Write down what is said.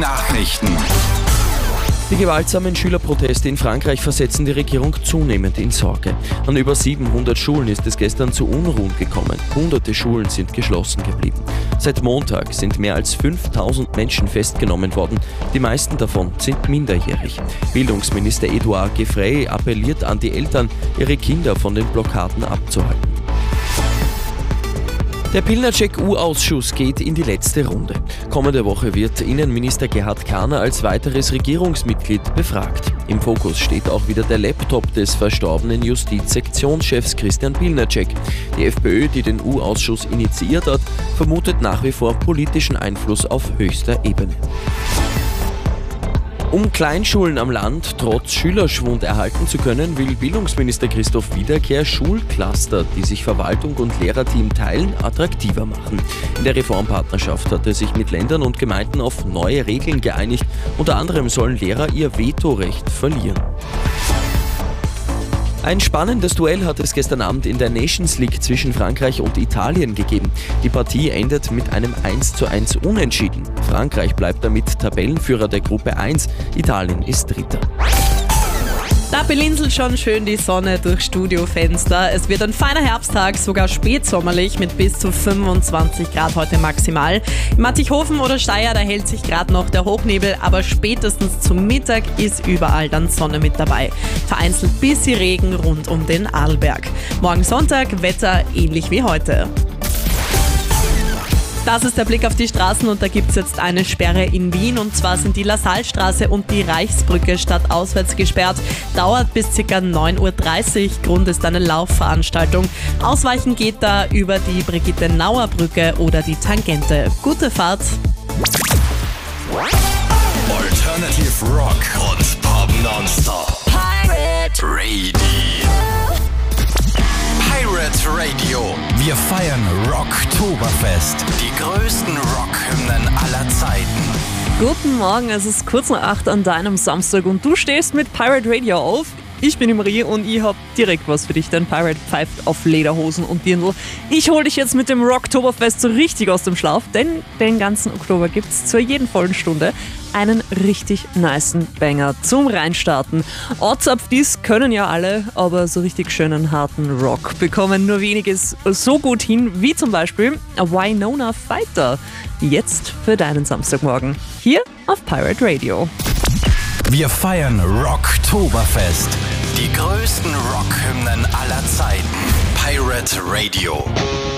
Nachrichten. Die gewaltsamen Schülerproteste in Frankreich versetzen die Regierung zunehmend in Sorge. An über 700 Schulen ist es gestern zu Unruhen gekommen. Hunderte Schulen sind geschlossen geblieben. Seit Montag sind mehr als 5000 Menschen festgenommen worden. Die meisten davon sind minderjährig. Bildungsminister Edouard Gefrey appelliert an die Eltern, ihre Kinder von den Blockaden abzuhalten. Der Pilnacek-U-Ausschuss geht in die letzte Runde. Kommende Woche wird Innenminister Gerhard Kahner als weiteres Regierungsmitglied befragt. Im Fokus steht auch wieder der Laptop des verstorbenen Justizsektionschefs Christian Pilnacek. Die FPÖ, die den U-Ausschuss initiiert hat, vermutet nach wie vor politischen Einfluss auf höchster Ebene. Um Kleinschulen am Land trotz Schülerschwund erhalten zu können, will Bildungsminister Christoph Wiederkehr Schulcluster, die sich Verwaltung und Lehrerteam teilen, attraktiver machen. In der Reformpartnerschaft hat er sich mit Ländern und Gemeinden auf neue Regeln geeinigt. Unter anderem sollen Lehrer ihr Vetorecht verlieren. Ein spannendes Duell hat es gestern Abend in der Nations League zwischen Frankreich und Italien gegeben. Die Partie endet mit einem 1:1 Unentschieden. Frankreich bleibt damit Tabellenführer der Gruppe 1, Italien ist Dritter. Da belinselt schon schön die Sonne durchs Studiofenster. Es wird ein feiner Herbsttag, sogar spätsommerlich mit bis zu 25 Grad heute maximal. In Mattighofen oder Steyr, da hält sich gerade noch der Hochnebel, aber spätestens zum Mittag ist überall dann Sonne mit dabei. Vereinzelt bisschen Regen rund um den Arlberg. Morgen Sonntag, Wetter ähnlich wie heute. Das ist der Blick auf die Straßen und da gibt es jetzt eine Sperre in Wien und zwar sind die Lassalstraße und die Reichsbrücke stadtauswärts gesperrt. Dauert bis ca. 9:30 Uhr, Grund ist eine Laufveranstaltung. Ausweichen geht da über die Brigitte-Nauer-Brücke oder die Tangente. Gute Fahrt! Alternative Rock und Pop nonstop. Pirate Radio. Pirate Radio. Wir feiern Rocktoberfest. Die größten Rockhymnen aller Zeiten. Guten Morgen, es ist kurz nach 8 an deinem Samstag und du stehst mit Pirate Radio auf. Ich bin die Marie und ich hab direkt was für dich, denn Pirate pfeift auf Lederhosen und Dirndl. Ich hol dich jetzt mit dem Rocktoberfest so richtig aus dem Schlaf, denn den ganzen Oktober gibt's zu jeden vollen Stunde einen richtig nicen Banger zum Reinstarten. Ortsabdies können ja alle, aber so richtig schönen harten Rock bekommen nur weniges so gut hin, wie zum Beispiel Winona Fighter. Jetzt für deinen Samstagmorgen, hier auf Pirate Radio. Wir feiern Rocktoberfest. Die größten Rockhymnen aller Zeiten. Pirate Radio.